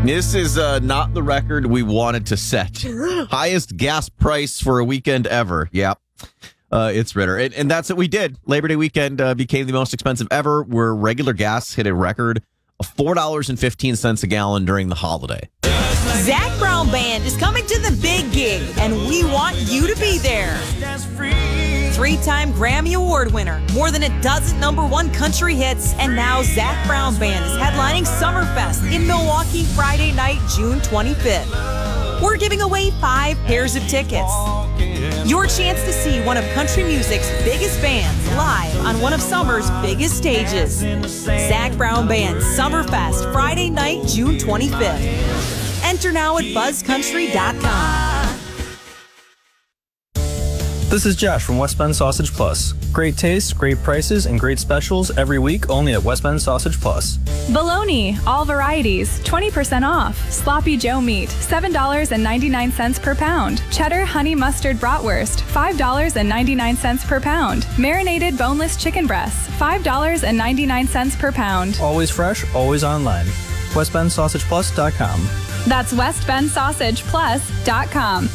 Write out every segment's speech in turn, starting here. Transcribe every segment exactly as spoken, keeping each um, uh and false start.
This is uh, not the record we wanted to set. Highest gas price for a weekend ever. Yep. Uh, it's Ritter. And, and that's what we did. Labor Day weekend uh, became the most expensive ever, where regular gas hit a record of four dollars and fifteen cents a gallon during the holiday. Zac Brown Band is coming to the big gig, and we want you to be there. Three-time Grammy Award winner, more than a dozen number one country hits, and now Zac Brown Band is headlining Summerfest in Milwaukee Friday night, June twenty-fifth. We're giving away five pairs of tickets. Your chance to see one of country music's biggest bands live on one of summer's biggest stages. Zac Brown Band Summerfest, Friday night, June twenty-fifth. Enter now at buzz country dot com. This is Josh from West Bend Sausage Plus. Great taste, great prices, and great specials every week only at West Bend Sausage Plus. Bologna, all varieties, twenty percent off. Sloppy Joe meat, seven dollars and ninety-nine cents per pound. Cheddar honey mustard bratwurst, five dollars and ninety-nine cents per pound. Marinated boneless chicken breasts, five dollars and ninety-nine cents per pound. Always fresh, always online. west bend sausage plus dot com. That's west bend sausage plus dot com.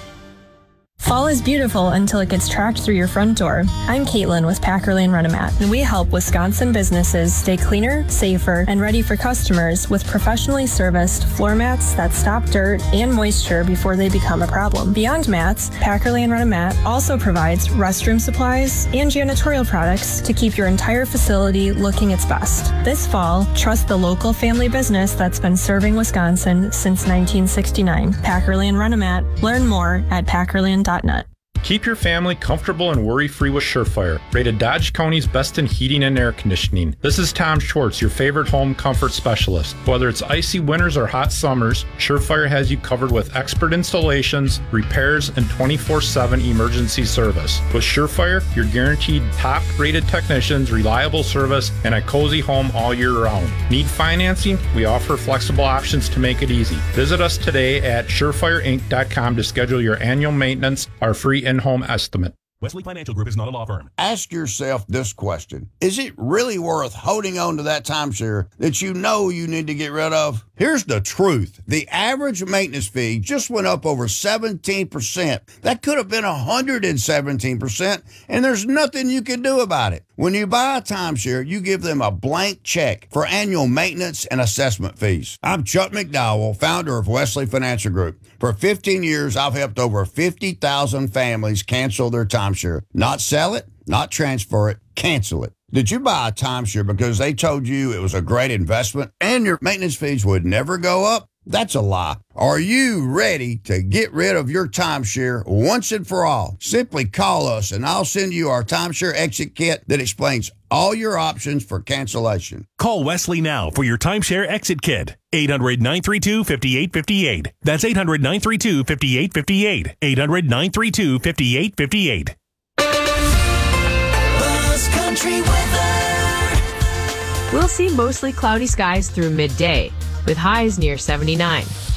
Fall is beautiful until it gets tracked through your front door. I'm Caitlin with Packer Lane Renomat, and we help Wisconsin businesses stay cleaner, safer, and ready for customers with professionally serviced floor mats that stop dirt and moisture before they become a problem. Beyond mats, Packer Lane Renomat also provides restroom supplies and janitorial products to keep your entire facility looking its best. This fall, trust the local family business that's been serving Wisconsin since nineteen sixty-nine. Packer Lane Renomat. Learn more at packer lane dot net. Keep your family comfortable and worry-free with Surefire, rated Dodge County's best in heating and air conditioning. This is Tom Schwartz, your favorite home comfort specialist. Whether it's icy winters or hot summers, Surefire has you covered with expert installations, repairs, and twenty-four seven emergency service. With Surefire, you're guaranteed top-rated technicians, reliable service, and a cozy home all year round. Need financing? We offer flexible options to make it easy. Visit us today at surefire inc dot com to schedule your annual maintenance, our free in-home estimate. Wesley Financial Group is not a law firm. Ask yourself this question. Is it really worth holding on to that timeshare that you know you need to get rid of? Here's the truth. The average maintenance fee just went up over seventeen percent. That could have been one hundred seventeen percent, and there's nothing you can do about it. When you buy a timeshare, you give them a blank check for annual maintenance and assessment fees. I'm Chuck McDowell, founder of Wesley Financial Group. For fifteen years, I've helped over fifty thousand families cancel their timeshare. Not sell it, not transfer it, cancel it. Did you buy a timeshare because they told you it was a great investment and your maintenance fees would never go up? That's a lie. Are you ready to get rid of your timeshare once and for all? Simply call us and I'll send you our timeshare exit kit that explains all your options for cancellation. Call Wesley now for your timeshare exit kit. eight hundred, nine three two, five eight five eight. That's eight hundred, nine three two, five eight five eight. eight hundred, nine three two, five eight five eight. Country weather. We'll see mostly cloudy skies through midday, with highs near seventy-nine.